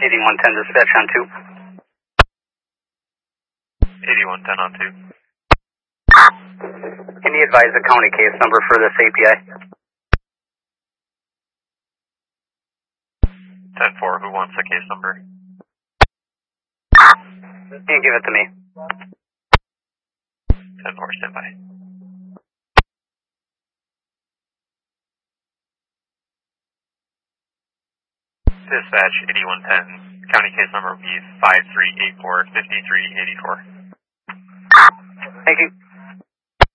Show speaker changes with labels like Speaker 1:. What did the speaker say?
Speaker 1: 8110 dispatch on 2.
Speaker 2: 8110 on 2.
Speaker 1: Can you advise the county case number for this API?
Speaker 2: 10-4, who wants the case number?
Speaker 1: Can you give it to me?
Speaker 2: 10-4, stand by. Dispatch 8110, county case number will be 5384-5384.
Speaker 1: Thank you.